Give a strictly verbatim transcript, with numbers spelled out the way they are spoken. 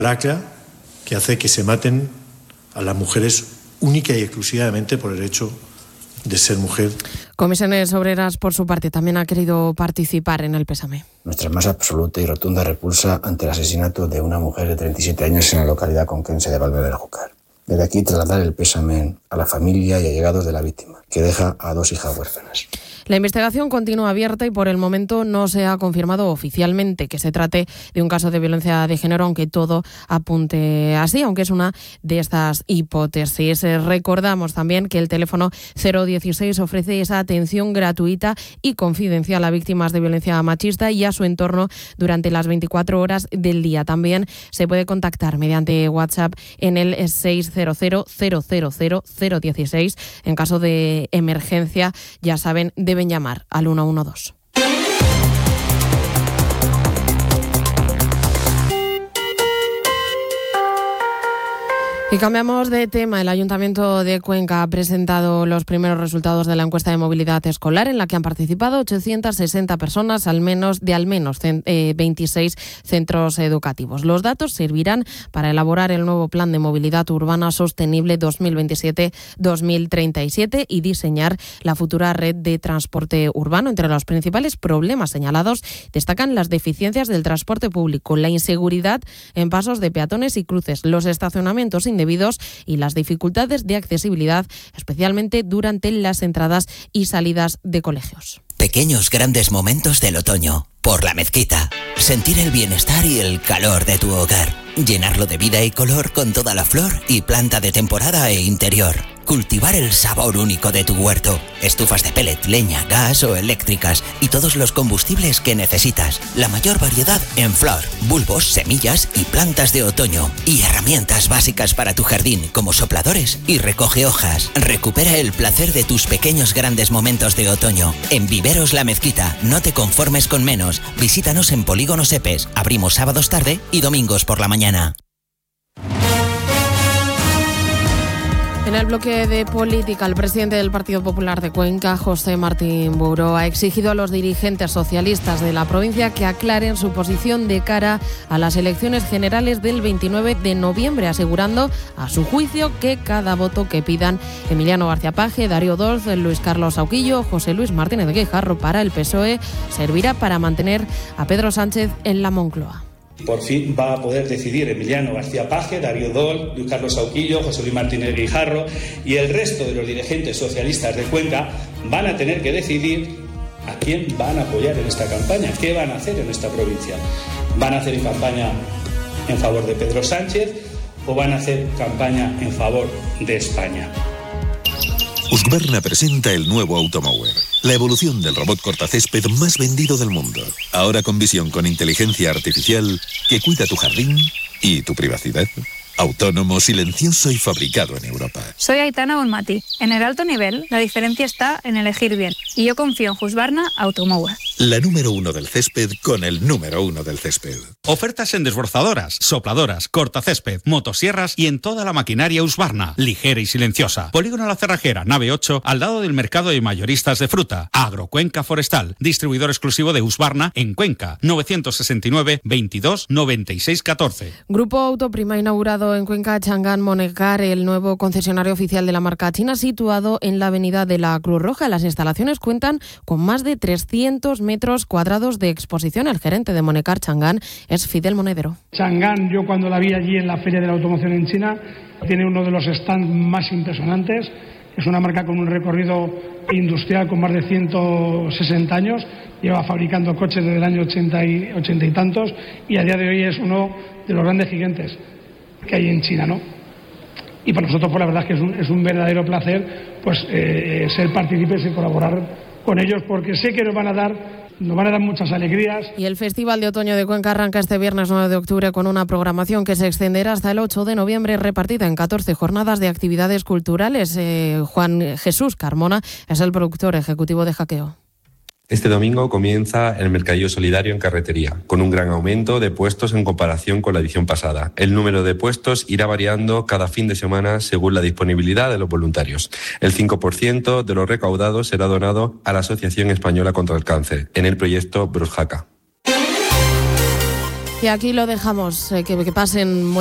Lacra que hace que se maten a las mujeres única y exclusivamente por el hecho de ser mujer. Comisiones Obreras, por su parte, también ha querido participar en el pésame. Nuestra más absoluta y rotunda repulsa ante el asesinato de una mujer de treinta y siete años en la localidad conquense de Valverde del Júcar. Desde aquí trasladar el pésame a la familia y allegados de la víctima, que deja a dos hijas huérfanas. La investigación continúa abierta y por el momento no se ha confirmado oficialmente que se trate de un caso de violencia de género, aunque todo apunte así, aunque es una de estas hipótesis. Recordamos también que el teléfono cero dieciséis ofrece esa atención gratuita y confidencial a víctimas de violencia machista y a su entorno durante las veinticuatro horas del día. También se puede contactar mediante WhatsApp en el seis cero cero cero cero cero cero dieciséis. En caso de emergencia, ya saben, deben llamar al uno uno dos. Y cambiamos de tema. El Ayuntamiento de Cuenca ha presentado los primeros resultados de la encuesta de movilidad escolar en la que han participado ochocientas sesenta personas al menos de al menos veintiséis centros educativos. Los datos servirán para elaborar el nuevo Plan de Movilidad Urbana Sostenible dos mil veintisiete dos mil treinta y siete y diseñar la futura red de transporte urbano. Entre los principales problemas señalados destacan las deficiencias del transporte público, la inseguridad en pasos de peatones y cruces, los estacionamientos indebidos y las dificultades de accesibilidad, especialmente durante las entradas y salidas de colegios. Pequeños grandes momentos del otoño. Por La Mezquita. Sentir el bienestar y el calor de tu hogar. Llenarlo de vida y color con toda la flor y planta de temporada e interior. Cultivar el sabor único de tu huerto. Estufas de pellet, leña, gas o eléctricas y todos los combustibles que necesitas. La mayor variedad en flor, bulbos, semillas y plantas de otoño. Y herramientas básicas para tu jardín como sopladores y recoge hojas. Recupera el placer de tus pequeños grandes momentos de otoño. En Viveros La Mezquita, no te conformes con menos. Visítanos en Polígono Sepes. Abrimos sábados tarde y domingos por la mañana. En el bloque de política, el presidente del Partido Popular de Cuenca, José Martín Bouró, ha exigido a los dirigentes socialistas de la provincia que aclaren su posición de cara a las elecciones generales del veintinueve de noviembre, asegurando, a su juicio, que cada voto que pidan Emiliano García Paje, Darío Dolz, Luis Carlos Sauquillo, José Luis Martínez Guijarro para el P S O E servirá para mantener a Pedro Sánchez en la Moncloa. Por fin va a poder decidir Emiliano García Paje, Darío Dol, Luis Carlos Sauquillo, José Luis Martínez Guijarro y el resto de los dirigentes socialistas de Cuenca van a tener que decidir a quién van a apoyar en esta campaña, qué van a hacer en esta provincia. ¿Van a hacer campaña en favor de Pedro Sánchez o van a hacer campaña en favor de España? Husqvarna presenta el nuevo Automower, la evolución del robot cortacésped más vendido del mundo. Ahora con visión con inteligencia artificial que cuida tu jardín y tu privacidad. Autónomo, silencioso y fabricado en Europa. Soy Aitana Bonmati. En el alto nivel, la diferencia está en elegir bien. Y yo confío en Husqvarna Automower. La número uno del césped con el número uno del césped. Ofertas en desbrozadoras, sopladoras, cortacésped, motosierras y en toda la maquinaria Husqvarna. Ligera y silenciosa. Polígono La Cerrajera, nave ocho, al lado del mercado de mayoristas de fruta. Agrocuenca Forestal. Distribuidor exclusivo de Husqvarna en Cuenca. novecientos sesenta y nueve, veintidós, noventa y seis, catorce. Grupo Autoprima inaugurado en Cuenca Changán Monecar, el nuevo concesionario oficial de la marca china situado en la avenida de la Cruz Roja. Las instalaciones cuentan con más de trescientos metros cuadrados de exposición. El gerente de Monecar Changán es Fidel Monedero. Changán, yo cuando la vi allí en la Feria de la Automoción en China, tiene uno de los stands más impresionantes. Es una marca con un recorrido industrial con más de ciento sesenta años. Lleva fabricando coches desde el año ochenta y, ochenta y tantos y a día de hoy es uno de los grandes gigantes que hay en China, ¿no? Y para nosotros, pues la verdad es que es un, es un verdadero placer pues eh, ser partícipes y colaborar con ellos, porque sé que nos van a dar nos van a dar muchas alegrías. Y el Festival de Otoño de Cuenca arranca este viernes nueve de octubre con una programación que se extenderá hasta el ocho de noviembre, repartida en catorce jornadas de actividades culturales. Eh, Juan Jesús Carmona es el productor ejecutivo de Hackeo. Este domingo comienza el Mercadillo Solidario en Carretería, con un gran aumento de puestos en comparación con la edición pasada. El número de puestos irá variando cada fin de semana según la disponibilidad de los voluntarios. El cinco por ciento de lo recaudado será donado a la Asociación Española contra el Cáncer, en el proyecto Brusjaca. Y aquí lo dejamos, eh, que, que pasen